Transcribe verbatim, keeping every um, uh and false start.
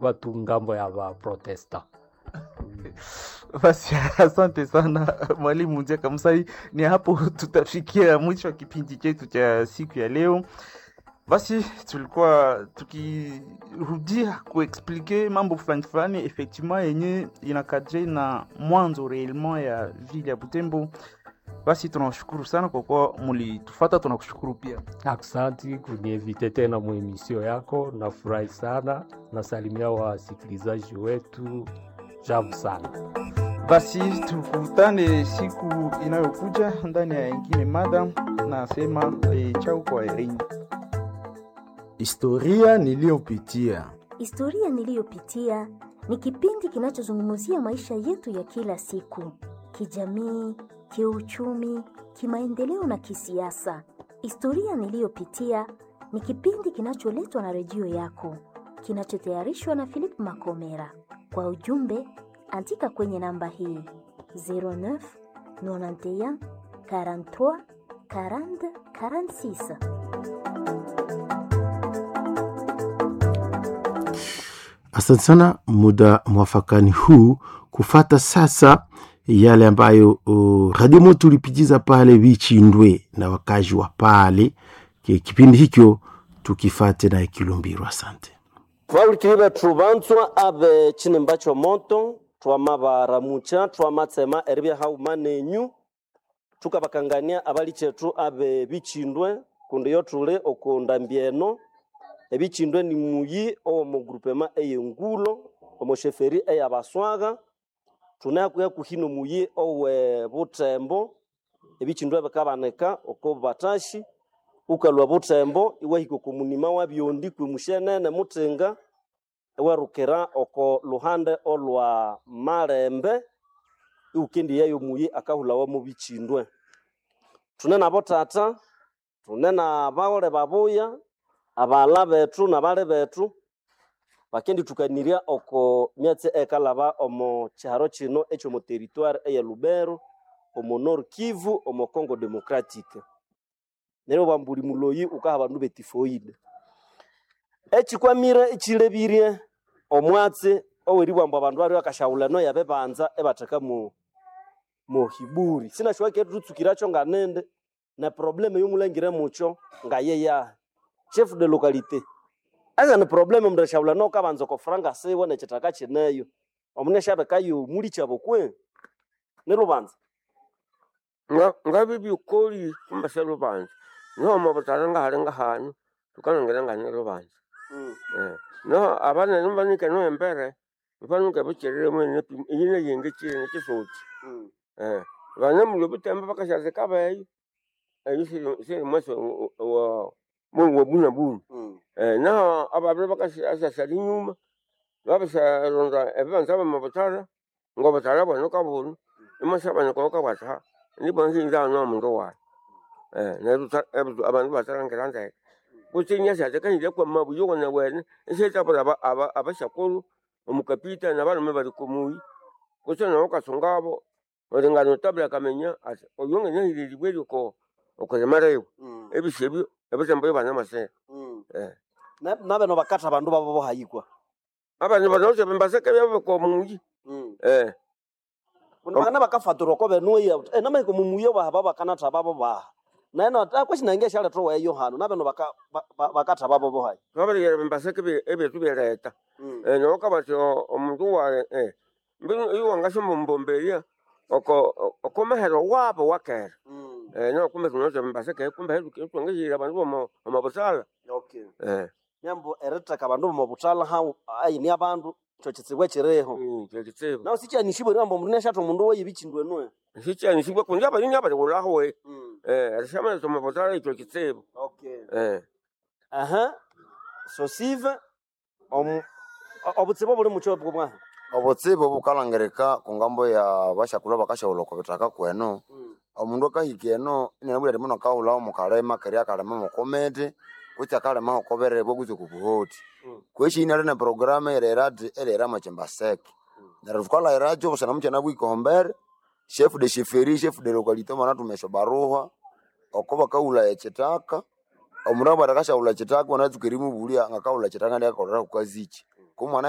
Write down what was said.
tulikuwa tu ngambo ya ba protesta. Basi asante sana Mwalimu Nzeka Msai, ni hapo tutafikia mwisho wa kipindi chetu cha siku ya leo. Basi tulikuwa tukirudia kuexplike mambo fulani fulani effectivement yenye inakadre na mwanzo réellement ya ville ya Butembo. Basi tunashukuru sana kwa kuwa mlitufuata, tunakushukuru pia. Asante kuniinvite tena mu emission yako, nafurahi sana. Nasalimia wasikilizaji wetu, javu sana. Basi tukutane siku inayokuja ndani ya ingine mada. Nasema e, chao kwa Erin. Historia niliyopitia. Historia niliyopitia ni kipindi kinachozungumzia maisha yetu ya kila siku, kijamii, kiuchumi, kimaendeleo na kisiasa. Historia niliyopitia ni kipindi kinacholetwa na redio yako, kinachotayarishwa na Philip Makomera. Kwa ujumbe, andika kwenye namba hii zero neuf nonante et un quarante-trois quarante quarante-six. Asante sana, muda mwafakani huu kufata sasa yale ambayo uh, Radio Moto tulipitiza pale Bichindwe na wakaji wa pale. Kipindi hicho tukifate na Kilumbiro. Asante. Twaulitiribe trubanzwa abe chinembacho moto twamabaramucha twamatsema eribya haumanenyu tukabakangania abali chetu abe Bichindwe kundi yotule okundambieno. Ebichindwe ni muyi o mu groupement eyengulo omo sheferi eya baswaga tunakuya kuhino muyi owe Butembo. Ebichindwe bakabaneka oko batashi ukalwa Butembo iwahiko komunima wa byondi kwimushenene mutenga ewarukera oko luhande olwa Marembe ukindi yayo muyi akahula wa mu Bichindwe. Tunena botata tunena baole babuya abala betu na bale betu bakendi tukaniria oko myatse ekalaba omo charo chino echo mo territoire eya Lubero omo Nord Kivu omo Congo Democratique. Nero bambuli muloyi ukaha bandu betifoide echi kwa mira echilebirie omwatse oweri bwamba abandu ari akashawulano yabebanza ebataka mu mo hiburi sina shwake tutsukiracho nganende na probleme yomulangire mucho ngayeya chef de localité asa na probleme mndashawula no kabanza ko franga sewa na chitaka chineyo omune shabe kayo muri chabo kwe ne rubanza nga ngabe byukoli kumbaselo banza no mo bataranga harenga hanu tukanongera ngane rubanza mm. eh no abana numbanika no embere mfanuka bukirire mwene yine yenge chine kisoti mm. eh bana mu Butembo bakashaze kabaye ayisi se mwaso wa mungu buna buna mm. eh na ababre bakashaza sali nyuma babasha ronda ebanza bamabutara ngo batara bano kabunu imasaba ne koka bata ni banzi nda no muntu wa eh na ruta abantu bataranga nda kuchinya sha kan je kwa mabu yuko na wene ese tabara aba abashakuru omukapita na bano bali kumuyi kuchana okasongabo olingano tabla kamenya ati oyonge ne hilibwe ko okozemareyo ebisebyo ebisembo bana mase eh na nabe no bakata abandu babo bo hayikwa abantu banose bembaseke byo ko muyi eh kuna bakafaturo ko benuya eh nama ko mumuye ba baba kana tababo ba na eno akwashina ngesha leto wa Yohana nabe no baka bakata babo bo hayi babali bembaseke ebe tubeleta eh no kabacho omuntu wa eh mbinu iyo ngasho mbombeya oko okomehero wabo wakera eh no kumbe kunoze mbaseke kumbe heruke twangejira abantu mo amabusala okay eh nyambo ereta kabandu mo butala ha ayi ni abantu chochitsibwe chireho mm chochitsibwe na usicha nishibwe rambo murine shato mundu wo yibichindwe no usicha nishibwe kunja bali nyaba ulaho we eh alishama to mabutala chochitsibwe okay eh aha so sive om obutsibo buli mucho bwa obutsibo bukalangereka kungambo ya bashakula bakashawulo ko bitaka kweno mm. omundu akahikeno ine nabule muno kaula omukalema keria kalema mukomete kucha kalema okobere boguze kubuhoti mm. kweshi ina na programa ererad erera machemba sek mm. na rufukala erajo busana mchana bwikombere chef de chefferie chef de localité mana tumesho baruha okoba kaula ya chitaka omundu bakashawula chitaka wanatukirimu bulia ngakaula chitaka ndia korera kukazichi kumwana